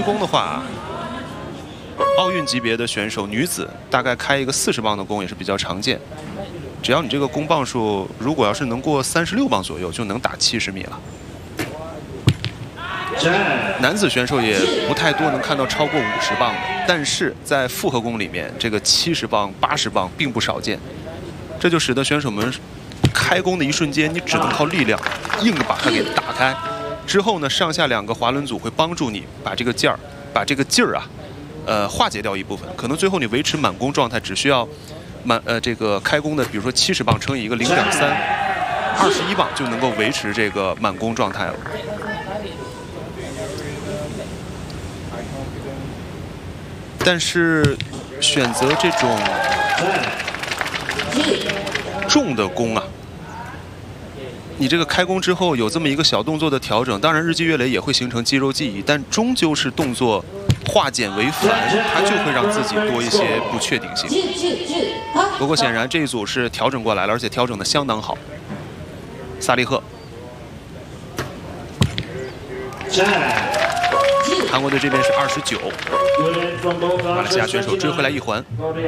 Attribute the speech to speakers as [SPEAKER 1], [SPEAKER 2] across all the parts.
[SPEAKER 1] 弓的话，奥运级别的选手女子大概开一个40磅的弓也是比较常见。只要你这个弓磅数如果要是能过36磅左右，就能打70米了。男子选手也不太多能看到超过50磅的，但是在复合弓里面，这个70磅、80磅并不少见。这就使得选手们开弓的一瞬间，你只能靠力量硬把它给打开。之后呢，上下2个滑轮组会帮助你把这个劲儿啊，化解掉一部分。可能最后你维持满弓状态，只需要这个开弓的，比如说70磅乘以一个0.3，21磅就能够维持这个满弓状态了。但是选择这种重的弓啊，你这个开弓之后有这么一个小动作的调整，当然日积月累也会形成肌肉记忆，但终究是动作化简为繁，它就会让自己多一些不确定性。不过显然这一组是调整过来了，而且调整的相当好。萨利赫，韩国队这边是29，马来西亚选手追回来1环。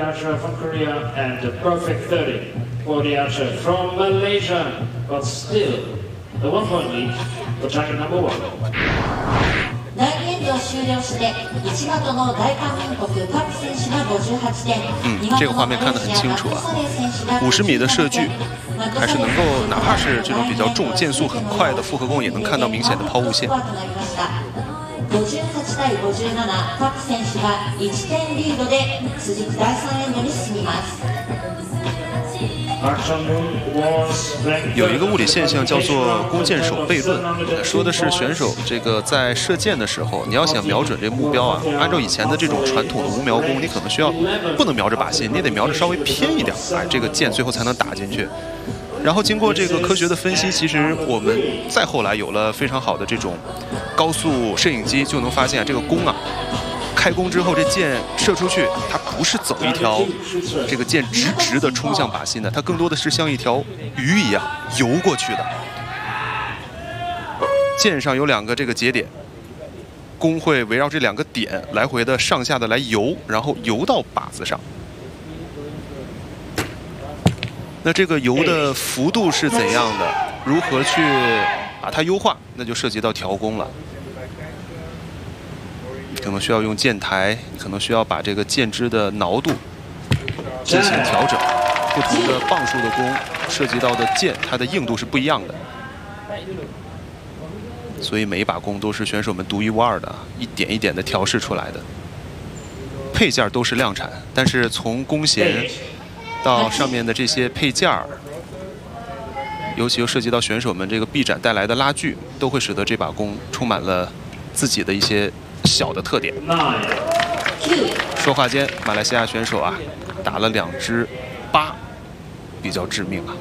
[SPEAKER 1] 这个画面看得很清楚啊，50米的射距，还是能够哪怕是这种比较重、渐速很快的复合弓，也能看到明显的抛物线。
[SPEAKER 2] 58対57、パク選手が1点リードで続く第3エンドに進みます。
[SPEAKER 1] 有一个物理现象叫做弓箭手悖论，说的是选手这个在射箭的时候，你要想瞄准这个目标啊，按照以前的这种传统的无瞄弓，你可能需要不能瞄着靶心，你得瞄着稍微偏一点，哎，这个箭最后才能打进去。然后经过这个科学的分析，其实我们再后来有了非常好的这种高速摄影机，就能发现这个弓啊，开弓之后这箭射出去，它不是走一条这个箭直的冲向靶心的，它更多的是像一条鱼一样游过去的。箭上有2个这个节点，弓会围绕这2个点来回的上下的来游，然后游到靶子上。那这个游的幅度是怎样的？如何去把它优化？那就涉及到调弓了。可能需要用箭台，可能需要把这个箭支的挠度进行调整。不同的磅数的弓，涉及到的箭，它的硬度是不一样的。所以每一把弓都是选手们独一无二的，一点一点的调试出来的。配件都是量产，但是从弓弦到上面的这些配件儿，尤其又涉及到选手们这个臂展带来的拉锯，都会使得这把弓充满了自己的一些小的特点。说话间，马来西亚选手啊打了2支8，比较致命啊。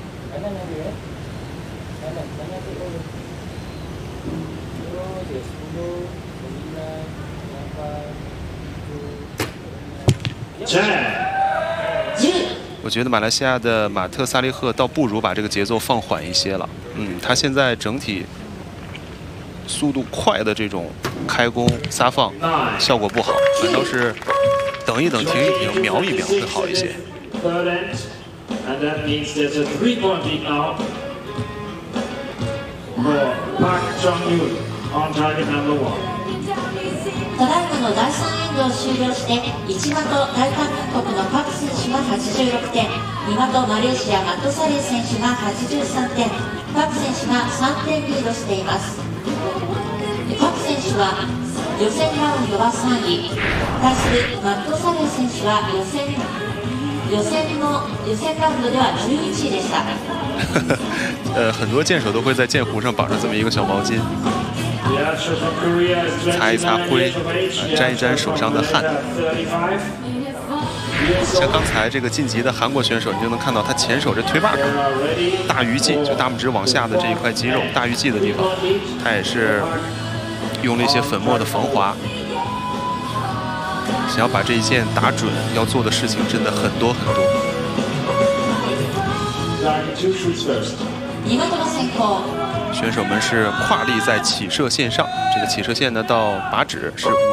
[SPEAKER 1] 我觉得马来西亚的马特·萨利赫倒不如把这个节奏放缓一些了。他现在整体速度快的这种开弓撒放效果不好，反倒是等一等、停一停、瞄一瞄会好一些。
[SPEAKER 2] ただいまの第3エンドを終了して、1的大韓民国のパク選手が86点、2的マレーシアマット・サレー選手が83点、パク選手が3点リードしています。パク選手は予選ラウンドは3位、対するマット・サレー選手は予選ラウンドでは11位でした。
[SPEAKER 1] 很多箭手都会在箭壶上绑上这么一个小毛巾，擦一擦灰，沾一沾手上的汗。像刚才这个晋级的韩国选手，你就能看到他前手这腿把上大鱼际，就大拇指往下的这一块肌肉大鱼际的地方，他也是用了一些粉末的防滑。想要把这一箭打准，要做的事情真的很多很多。选手们是跨立在起射线上，这个起射线呢到靶指是